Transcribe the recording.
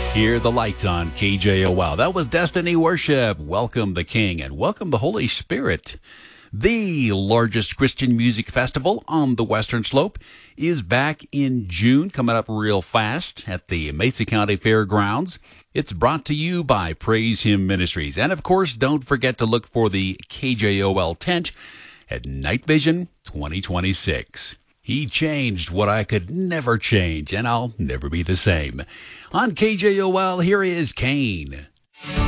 Hear the light on KJOL. That was Destiny Worship. Welcome the King and welcome the Holy Spirit. The largest Christian music festival on the Western Slope is back in June, coming up real fast at the Mesa County Fairgrounds. It's brought to you by Praise Him Ministries. And of course, don't forget to look for the KJOL tent at Night Vision 2026. He changed what I could never change, and I'll never be the same. On KJOL, here is Kane.